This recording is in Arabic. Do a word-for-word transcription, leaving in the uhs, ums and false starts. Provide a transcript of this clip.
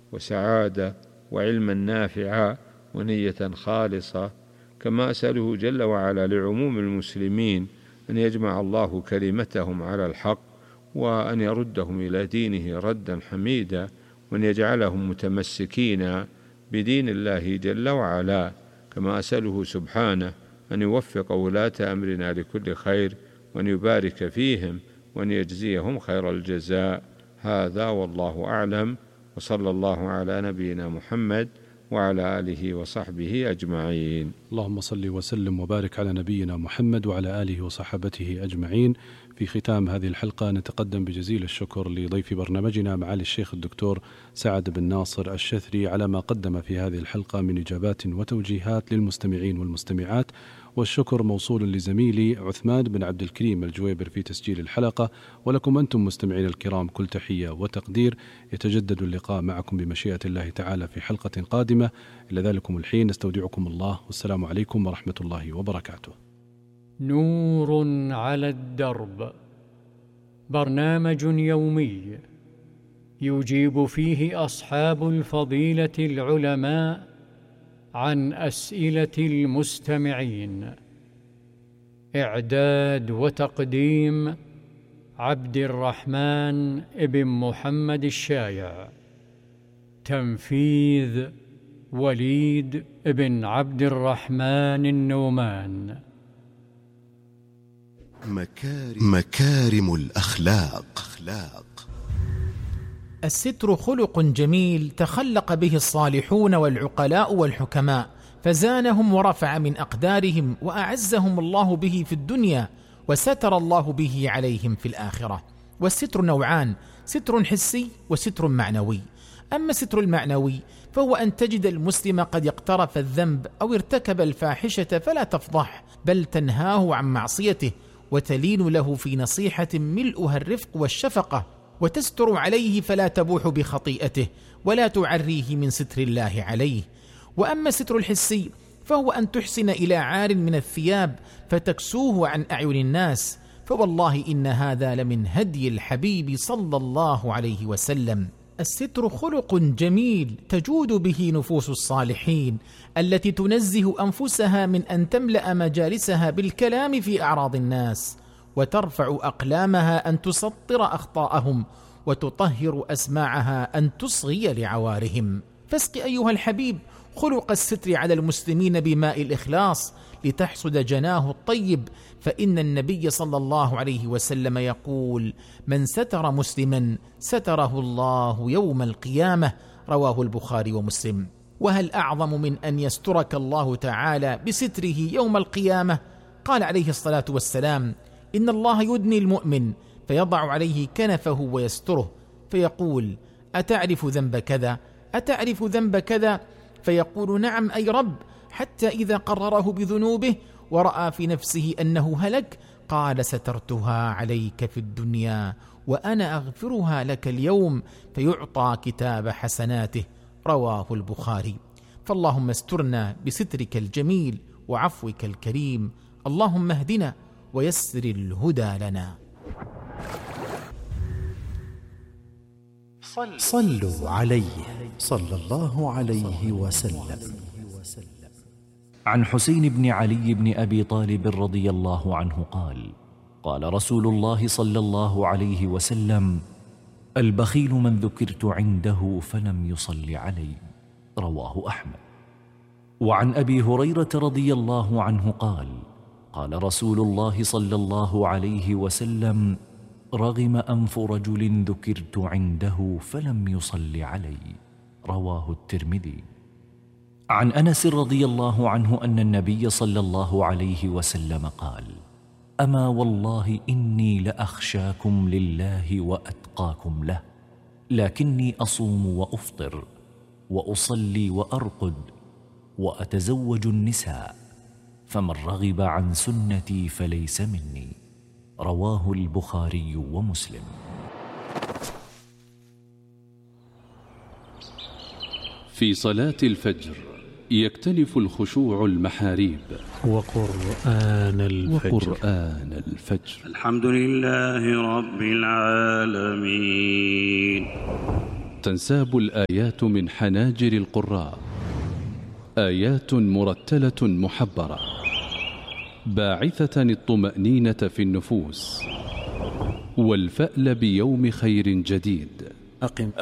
وسعادة وعلما نافعا ونية خالصة. كما أسأله جل وعلا لعموم المسلمين أن يجمع الله كلمتهم على الحق، وأن يردهم إلى دينه ردا حميدا، وأن يجعلهم متمسكين بدين الله جل وعلا. كما أسأله سبحانه أن يوفق ولاة أمرنا لكل خير، وأن يبارك فيهم، وأن يجزيهم خير الجزاء. هذا والله أعلم، وصلى الله على نبينا محمد وعلى آله وصحبه أجمعين. اللهم صل وسلم وبارك على نبينا محمد وعلى آله وصحبته أجمعين. في ختام هذه الحلقة نتقدم بجزيل الشكر لضيف برنامجنا معالي الشيخ الدكتور سعد بن ناصر الشثري على ما قدم في هذه الحلقة من إجابات وتوجيهات للمستمعين والمستمعات، والشكر موصول لزميلي عثمان بن عبد الكريم الجويبر في تسجيل الحلقة. ولكم أنتم مستمعين الكرام كل تحية وتقدير. يتجدد اللقاء معكم بمشيئة الله تعالى في حلقة قادمة. إلى ذلكم الحين نستودعكم الله، والسلام عليكم ورحمة الله وبركاته. نور على الدرب، برنامج يومي يجيب فيه أصحاب الفضيلة العلماء عن أسئلة المستمعين. إعداد وتقديم عبد الرحمن ابن محمد الشايع. تنفيذ وليد ابن عبد الرحمن النومان. مكارم, مكارم الأخلاق. الستر خلق جميل تخلق به الصالحون والعقلاء والحكماء، فزانهم ورفع من أقدارهم، وأعزهم الله به في الدنيا، وستر الله به عليهم في الآخرة. والستر نوعان: ستر حسي وستر معنوي. أما الستر المعنوي فهو أن تجد المسلم قد اقترف الذنب أو ارتكب الفاحشة فلا تفضح، بل تنهاه عن معصيته، وتلين له في نصيحة ملؤها الرفق والشفقة، وتستر عليه فلا تبوح بخطيئته، ولا تعريه من ستر الله عليه. وأما الستر الحسي فهو أن تحسن إلى عار من الثياب فتكسوه عن أعين الناس، فوالله إن هذا لمن هدي الحبيب صلى الله عليه وسلم. الستر خلق جميل تجود به نفوس الصالحين، التي تنزه أنفسها من أن تملأ مجالسها بالكلام في أعراض الناس، وترفع أقلامها أن تسطر أخطاءهم، وتطهر أسماعها أن تصغي لعوارهم. فاسق أيها الحبيب خلق الستر على المسلمين بماء الإخلاص لتحصد جناه الطيب، فإن النبي صلى الله عليه وسلم يقول: من ستر مسلما ستره الله يوم القيامة. رواه البخاري ومسلم. وهل أعظم من أن يسترك الله تعالى بستره يوم القيامة؟ قال عليه الصلاة والسلام: إن الله يدني المؤمن فيضع عليه كنفه ويستره، فيقول: أتعرف ذنب كذا؟ أتعرف ذنب كذا؟ فيقول: نعم أي رب. حتى إذا قرره بذنوبه ورأى في نفسه أنه هلك قال: سترتها عليك في الدنيا وأنا أغفرها لك اليوم، فيعطى كتاب حسناته. رواه البخاري. فاللهم استرنا بسترك الجميل وعفوك الكريم. اللهم اهدنا ويسر الهدى لنا. صلوا عليه صلى الله عليه وسلم. عن حسين بن علي بن أبي طالب رضي الله عنه قال: قال رسول الله صلى الله عليه وسلم: البخيل من ذكرت عنده فلم يصل علي. رواه أحمد. وعن أبي هريرة رضي الله عنه قال: قال رسول الله صلى الله عليه وسلم: رغم أنف رجل ذكرت عنده فلم يصل علي. رواه الترمذي. عن أنس رضي الله عنه أن النبي صلى الله عليه وسلم قال: أما والله إني لأخشاكم لله وأتقاكم له، لكني أصوم وأفطر وأصلي وأرقد وأتزوج النساء، فمن رغب عن سنتي فليس مني. رواه البخاري ومسلم. في صلاة الفجر يكتنف الخشوع المحاريب وقرآن الفجر, وقرآن الفجر. الحمد لله رب العالمين، تنساب الآيات من حناجر القراء، آيات مرتلة محبرة باعثة الطمأنينة في النفوس والفأل بيوم خير جديد. أقم